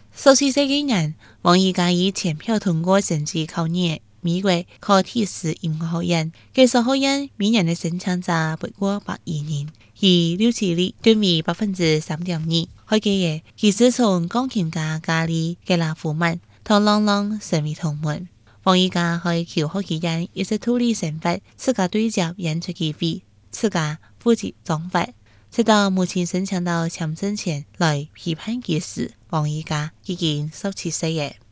14歲嘅人，王一家以全票通過成績考入美國柯蒂斯音樂學院。技術學院每年嘅申請者不過120人，而錄取率對為 3.2%。開記嘅其實從鋼琴家加里格拉夫曼同郎朗成為同門。王一家喺求學期間一直獨立生活，自家對接演出機會，自家負責裝發。直到母親申請到簽證前來批判其時，王一家已經17歲嘅。